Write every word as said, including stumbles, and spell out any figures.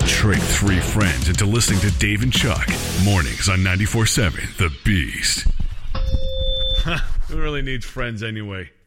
Trick three friends into listening to Dave and Chuck. Mornings on ninety-four point seven The Beast. Who really needs friends anyway?